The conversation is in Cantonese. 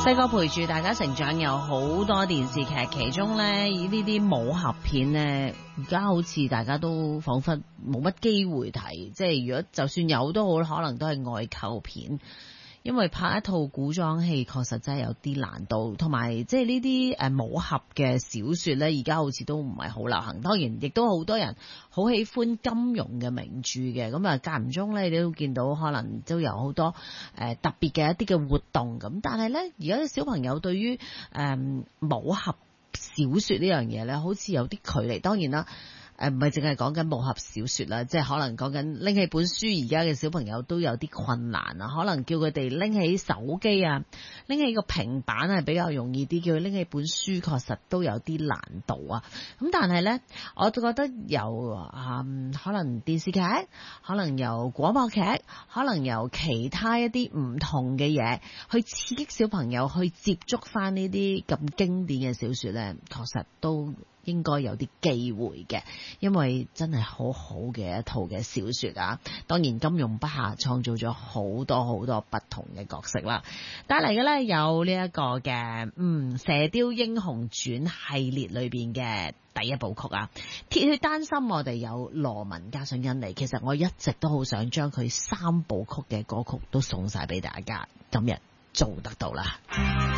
細個陪住大家成長有好多電視劇，其中呢呢啲武俠片呢，而家好似大家都彷彿冇乜機會睇，即係如果就算有都好，可能都係外購片。因為拍一套古裝戲確實真係有啲難度，同埋即係呢啲武俠嘅小說呢，而家好似都唔係好流行。當然，亦都好多人好喜歡金庸嘅名著嘅，咁啊間唔中呢，你都見到可能都有好多特別嘅一啲嘅活動咁。但係呢，而家啲小朋友對於武俠小說呢樣嘢呢，好似有啲距離。當然啦。唔係淨係講緊武俠小說啦，即係可能講緊拎起本書，而家嘅小朋友都有啲困難啊。可能叫佢哋拎起手機啊，拎起個平板係比較容易啲，叫佢拎起本書確實都有啲難度啊。咁但係呢，我都覺得由可能電視劇，可能由廣播劇，可能由其他一啲唔同嘅嘢去刺激小朋友去接觸翻呢啲咁經典嘅小說呢，確實都應該有啲機會嘅，因為真係好好嘅一套嘅小說啊！當然金庸筆下創造咗好多好多不同嘅角色啦。帶嚟嘅呢有呢一個嘅《射雕英雄傳》系列裏邊嘅第一部曲啊，《鐵血丹心》我哋有羅文加上甄妮，其實我一直都好想將佢3部曲嘅歌曲都送晒俾大家，今日做得到啦。